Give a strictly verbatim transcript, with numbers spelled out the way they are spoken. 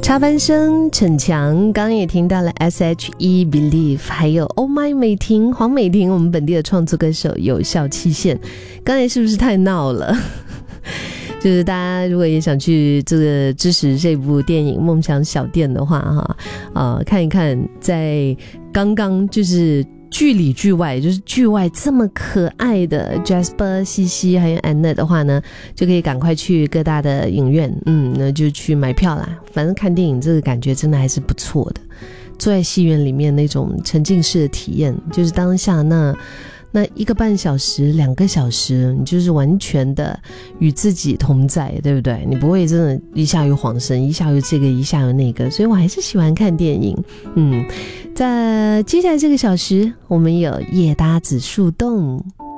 插班生逞强，刚刚也听到了 S H E Believe， 还有 Oh My 美婷黄美婷，我们本地的创作歌手有效期限。刚才是不是太闹了？就是大家如果也想去这个支持这部电影《梦想小店》的话哈，呃，看一看在刚刚就是剧里剧外，就是剧外这么可爱的 Jasper、西西还有 Annette 的话呢，就可以赶快去各大的影院，嗯，那就去买票啦。反正看电影这个感觉真的还是不错的，坐在戏院里面那种沉浸式的体验，就是当下那那一个半小时、两个小时，你就是完全的与自己同在，对不对？你不会真的一下又晃神，一下又这个，一下又那个，所以我还是喜欢看电影。嗯，在接下来这个小时，我们有夜搭子树洞。